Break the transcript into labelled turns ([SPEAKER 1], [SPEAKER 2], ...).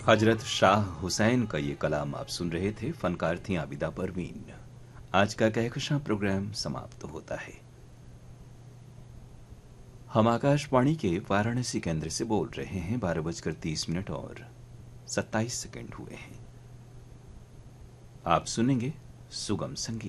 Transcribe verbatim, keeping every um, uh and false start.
[SPEAKER 1] हजरत शाह हुसैन का ये कलाम आप सुन रहे थे। फनकार थी आबिदा परवीन। आज का कहकशां प्रोग्राम समाप्त होता है। हम आकाशवाणी के वाराणसी केंद्र से बोल रहे हैं। बारह बजकर तीस मिनट और सत्ताईस सेकंड हुए हैं। आप सुनेंगे सुगम संगीत।